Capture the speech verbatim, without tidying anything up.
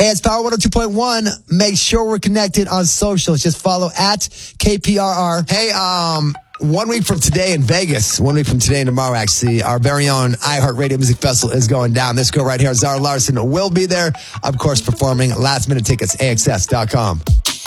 Hey, it's Power one oh two point one. Make sure we're connected on socials. Just follow at K P R R. Hey, um, one week from today in Vegas, one week from today and tomorrow, actually, our very own iHeartRadio Music Festival is going down. This girl right here, Zara Larsson, will be there, of course, performing. Last minute tickets, A X S dot com.